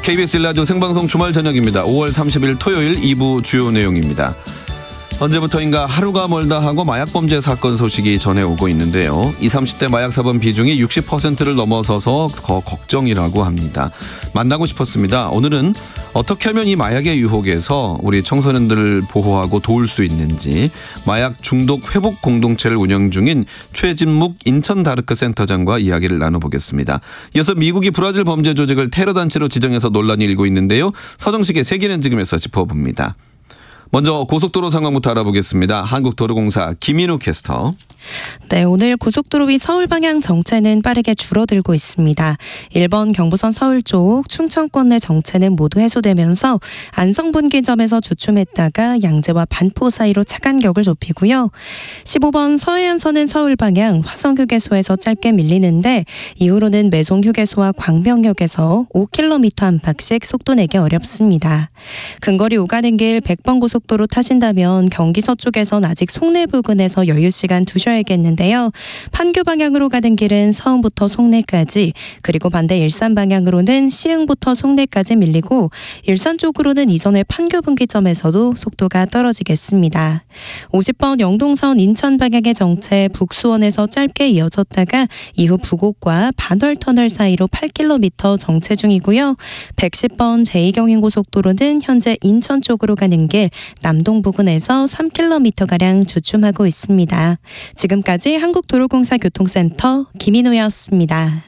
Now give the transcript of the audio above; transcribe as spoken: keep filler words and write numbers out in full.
케이비에스 일 라디오 생방송 주말 저녁입니다. 오월 삼십일 토요일 이 부 주요 내용입니다. 언제부터인가 하루가 멀다 하고 마약범죄 사건 소식이 전해오고 있는데요. 이십, 삼십 대 마약 사범 비중이 육십 퍼센트를 넘어서서 더 걱정이라고 합니다. 만나고 싶었습니다. 오늘은 어떻게 하면 이 마약의 유혹에서 우리 청소년들을 보호하고 도울 수 있는지 마약 중독 회복 공동체를 운영 중인 최진묵 인천 다르크 센터장과 이야기를 나눠보겠습니다. 이어서 미국이 브라질 범죄 조직을 테러 단체로 지정해서 논란이 일고 있는데요. 서정식의 세계는 지금에서 짚어봅니다. 먼저 고속도로 상황부터 알아보겠습니다. 한국도로공사 김인우 캐스터. 네, 오늘 고속도로 위 서울 방향 정체는 빠르게 줄어들고 있습니다. 일 번 경부선 서울 쪽 충청권 내 정체는 모두 해소되면서 안성분기점에서 주춤했다가 양재와 반포 사이로 차간격을 좁히고요. 십오 번 서해안선은 서울 방향 화성휴게소에서 짧게 밀리는데 이후로는 매송휴게소와 광명역에서 오 킬로미터 안팎씩 속도 내기 어렵습니다. 근거리 오가는 길 백 번 고속도로 타신다면 경기 서쪽에선 아직 송내 부근에서 여유시간 두셔야겠는데요. 판교 방향으로 가는 길은 서운부터 송내까지, 그리고 반대 일산 방향으로는 시흥부터 송내까지 밀리고 일산 쪽으로는 이전의 판교 분기점에서도 속도가 떨어지겠습니다. 오십 번 영동선 인천 방향의 정체 북수원에서 짧게 이어졌다가 이후 부곡과 반월터널 사이로 팔 킬로미터 정체 중이고요. 백십 번 제이 경인고속도로는 현재 인천 쪽으로 가는 길 남동 부근에서 삼 킬로미터가량 주춤하고 있습니다. 지금까지 한국도로공사 교통센터 김인우였습니다.